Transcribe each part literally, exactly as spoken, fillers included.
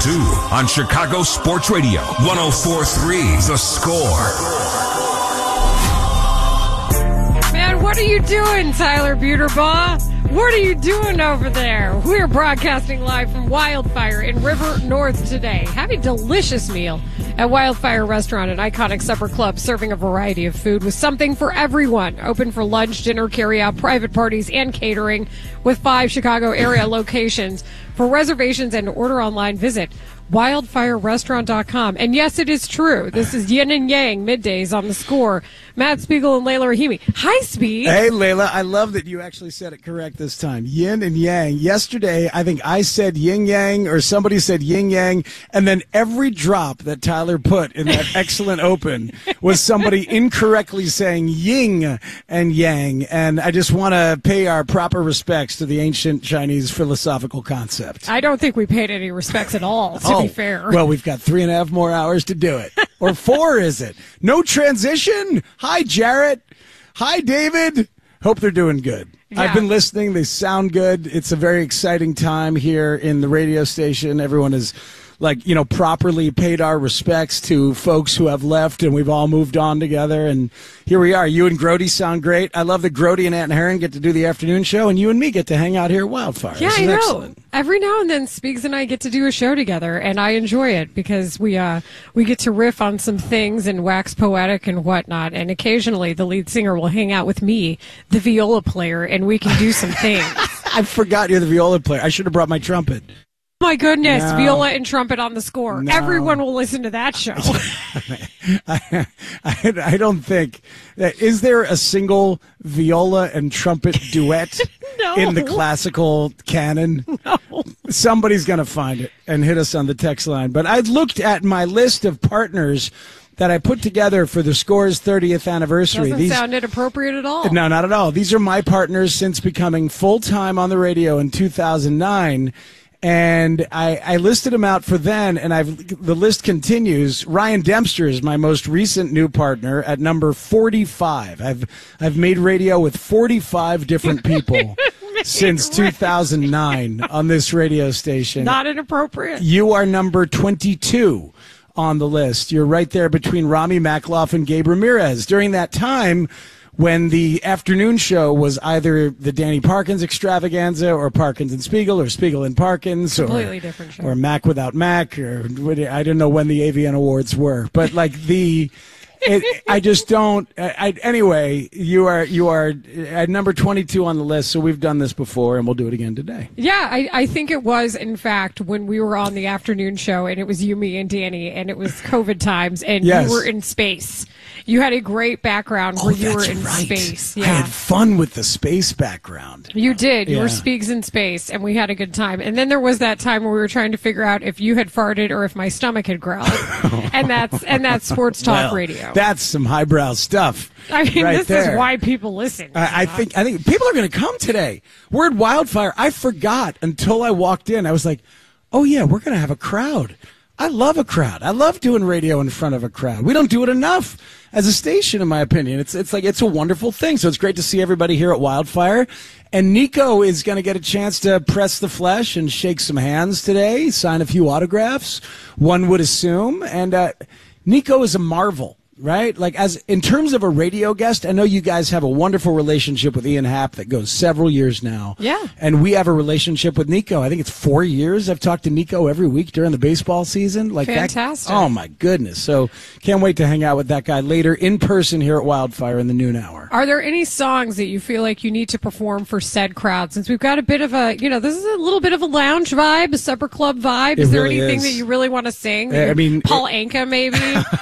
two on Chicago Sports Radio, one oh four point three The Score. Man, what are you doing, Tyler Buterbaugh? What are you doing over there? We're broadcasting live from Wildfire in River North today. Have a delicious meal at Wildfire Restaurant, an iconic supper club serving a variety of food with something for everyone. Open for lunch, dinner, carry-out, private parties, and catering with five Chicago area locations. For reservations and order online, visit wildfire restaurant dot com. And yes, it is true. This is Yin and Yang middays on The Score. Matt Spiegel and Layla Rahimi. Hi, Speed. Hey, Layla. I love that you actually said it correct this time. Yin and Yang. Yesterday, I think I said yin yang or somebody said yin yang, and then every drop that Tyler put in that excellent open was somebody incorrectly saying yin and yang. And I just want to pay our proper respects to the ancient Chinese philosophical concept. I don't think we paid any respects at all, to oh, be fair. Well, we've got three and a half more hours to do it. Or four, is it? No transition? Hi, Jarrett. Hi, David. Hope they're doing good. Yeah. I've been listening. They sound good. It's a very exciting time here in the radio station. Everyone is, like, you know, properly paid our respects to folks who have left, and we've all moved on together. And here we are. You and Grody sound great. I love that Grody and Aunt Heron get to do the afternoon show, and you and me get to hang out here at Wildfire. Yeah, this I is know. Excellent. Every now and then, Speaks and I get to do a show together, and I enjoy it because we uh we get to riff on some things and wax poetic and whatnot. And occasionally, the lead singer will hang out with me, the viola player, and we can do some things. I forgot you're the viola player. I should have brought my trumpet. My goodness, No. viola and trumpet on The Score. No. Everyone will listen to that show. I, I, I don't think that. Is there a single viola and trumpet duet No. in the classical canon? No. Somebody's going to find it and hit us on the text line. But I looked at my list of partners that I put together for the Score's thirtieth anniversary. Doesn't These, sound inappropriate at all. No, not at all. These are my partners since becoming full-time on the radio in two thousand nine. And I, I listed them out for then, and I've the list continues. Ryan Dempster is my most recent new partner at number forty-five. I've I've made radio with forty-five different people since two thousand nine on this radio station. Not inappropriate. You are number twenty-two on the list. You're right there between Rami Makloff and Gabe Ramirez. During that time, when the afternoon show was either the Danny Parkins extravaganza or Parkins and Spiegel or Spiegel and Parkins Completely or, different show. or Mac without Mac, or I don't know when the A V N Awards were, but like the, it, I just don't, I, I, anyway, you are, you are at number twenty-two on the list. So we've done this before and we'll do it again today. Yeah, I, I think it was, in fact, when we were on the afternoon show and it was you, me, and Danny, and it was COVID times, and Yes. you were in space. You had a great background where Oh, you were that's in right. space. I Yeah. had fun with the space background. You did. You Yeah. were Speaks in space, and we had a good time. And then there was that time where we were trying to figure out if you had farted or if my stomach had growled. and that's and that's sports talk Well, radio. That's some highbrow stuff. I mean, right this there. is why people listen. I, I think I think people are going to come today. We're at Wildfire. I forgot until I walked in. I was like, "Oh yeah, we're going to have a crowd." I love a crowd. I love doing radio in front of a crowd. We don't do it enough as a station, in my opinion. It's it's like it's a wonderful thing. So it's great to see everybody here at Wildfire. And Nico is going to get a chance to press the flesh and shake some hands today, sign a few autographs, one would assume. And uh, Nico is a marvel. Right? Like, as in terms of a radio guest, I know you guys have a wonderful relationship with Ian Happ that goes several years now. Yeah. And we have a relationship with Nico. I think it's four years. I've talked to Nico every week during the baseball season. Like Fantastic. That, oh, my goodness. So can't wait to hang out with that guy later in person here at Wildfire in the noon hour. Are there any songs that you feel like you need to perform for said crowd? Since we've got a bit of a, you know, this is a little bit of a lounge vibe, a supper club vibe. Is It there really anything is. that you really want to sing? I mean, Paul Anka, maybe?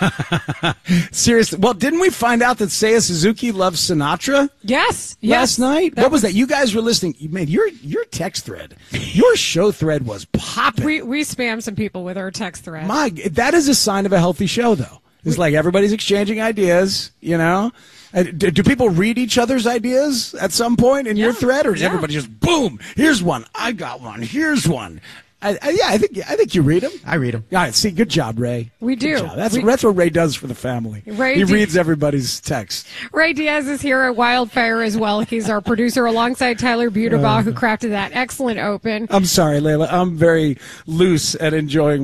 Seriously. Well, didn't we find out that Seiya Suzuki loves Sinatra? Yes. Last yes. night? That what was that? You guys were listening. Man, your your text thread, your show thread was popping. We, we spam some people with our text thread. My, that is a sign of a healthy show, though. It's like everybody's exchanging ideas, you know? Uh, do, do people read each other's ideas at some point in your Yeah. thread, or does Yeah. everybody just, boom, here's one, I got one, here's one? I, I, yeah, I think I think you read them. I read them. All right, see, good job, Ray. We do. Good job. That's We- that's what Ray does for the family. Ray he do- reads everybody's text. Ray Diaz is here at Wildfire as well. He's our producer alongside Tyler Buterbaugh, who crafted that excellent open. I'm sorry, Layla. I'm very loose at enjoying